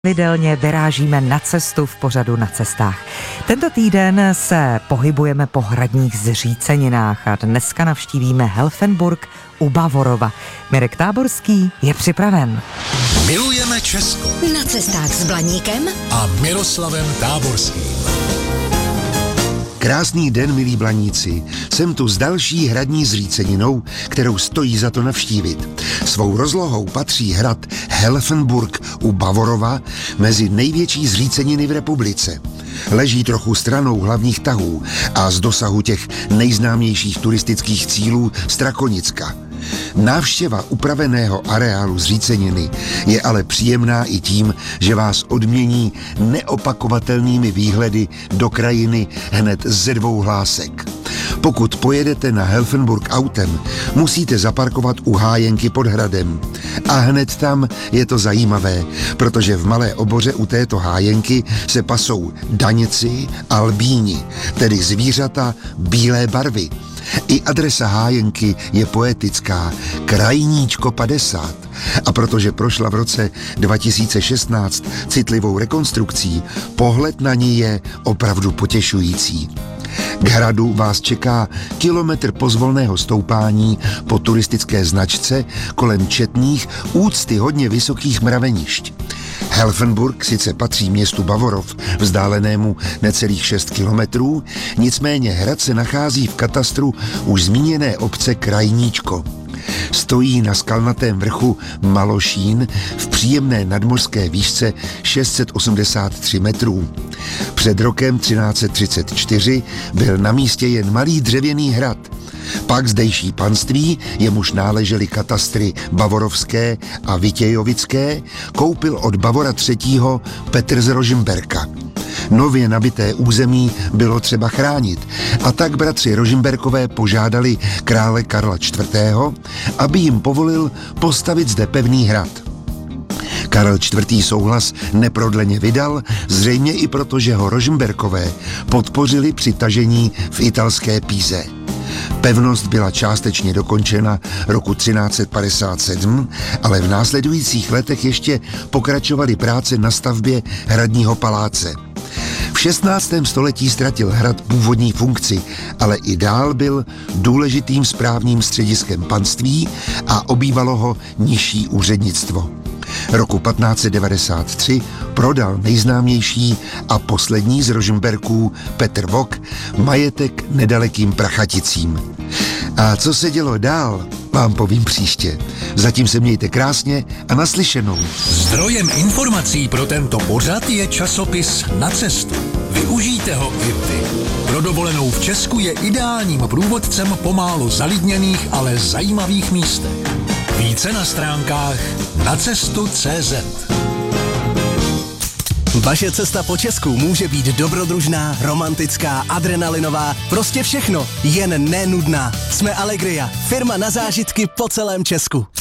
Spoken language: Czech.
Pravidelně vyrážíme na cestu v pořadu Na cestách. Tento týden se pohybujeme po hradních zříceninách a dneska navštívíme Helfenburg u Bavorova. Mirek Táborský je připraven. Milujeme Česko. Na cestách s Blaníkem a Miroslavem Táborským. Krásný den, milí Blaníci. Jsem tu s další hradní zříceninou, kterou stojí za to navštívit. Svou rozlohou patří hrad Helfenburg u Bavorova mezi největší zříceniny v republice. Leží trochu stranou hlavních tahů a z dosahu těch nejznámějších turistických cílů Strakonicka. Návštěva upraveného areálu zříceniny je ale příjemná i tím, že vás odmění neopakovatelnými výhledy do krajiny hned ze dvou hlásek. Pokud pojedete na Helfenburg autem, musíte zaparkovat u hájenky pod hradem. A hned tam je to zajímavé, protože v Malé Oboře u této hájenky se pasou daněci a albíni, tedy zvířata bílé barvy. I adresa hájenky je poetická, Krajníčko 50. A protože prošla v roce 2016 citlivou rekonstrukcí, pohled na ní je opravdu potěšující. K hradu vás čeká kilometr pozvolného stoupání po turistické značce kolem četných, úctyhodně vysokých mravenišť. Helfenburg sice patří městu Bavorov, vzdálenému necelých 6 kilometrů, nicméně hrad se nachází v katastru už zmíněné obce Krajníčko. Stojí na skalnatém vrchu Malošín v příjemné nadmořské výšce 683 metrů. Před rokem 1334 byl na místě jen malý dřevěný hrad. Pak zdejší panství, jemuž náležely katastry Bavorovské a Vitějovické, koupil od Bavora III. Petr z Rožmberka. Nově nabité území bylo třeba chránit a tak bratři Rožmberkové požádali krále Karla IV., aby jim povolil postavit zde pevný hrad. Karel IV. Souhlas neprodleně vydal, zřejmě i proto, že ho Rožmberkové podpořili při tažení v italské Píze. Pevnost byla částečně dokončena roku 1357, ale v následujících letech ještě pokračovaly práce na stavbě hradního paláce. V 16. století ztratil hrad původní funkci, ale i dál byl důležitým správním střediskem panství a obývalo ho nižší úřednictvo. Roku 1593 prodal nejznámější a poslední z Rožmberků Petr Vok majetek nedalekým Prachaticím. A co se dělo dál, vám povím příště. Zatím se mějte krásně a naslyšenou. Zdrojem informací pro tento pořad je časopis Na cestu. Využijte ho i vy. Pro dovolenou v Česku je ideálním průvodcem po málo zalidněných, ale zajímavých místech. Více na stránkách nacestu.cz. Vaše cesta po Česku může být dobrodružná, romantická, adrenalinová, prostě všechno, jen nenudná. Jsme Allegria, firma na zážitky po celém Česku.